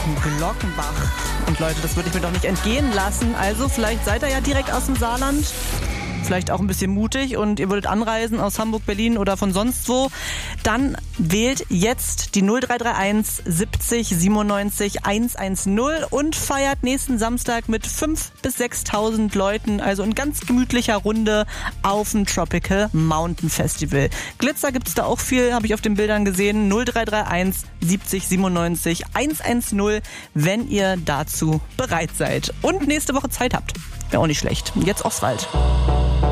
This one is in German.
Glockenbach. Und Leute, das würde ich mir doch nicht entgehen lassen. Also vielleicht seid ihr ja direkt aus dem Saarland. Vielleicht auch ein bisschen mutig und ihr würdet anreisen aus Hamburg, Berlin oder von sonst wo. Dann wählt jetzt die 0331 70 97 110 und feiert nächsten Samstag mit 5.000 bis 6.000 Leuten, also in ganz gemütlicher Runde auf dem Tropical Mountain Festival. Glitzer gibt's da auch viel, habe ich auf den Bildern gesehen. 0331 70 97 110, wenn ihr dazu bereit seid und nächste Woche Zeit habt. Wäre auch nicht schlecht. Jetzt Oswald.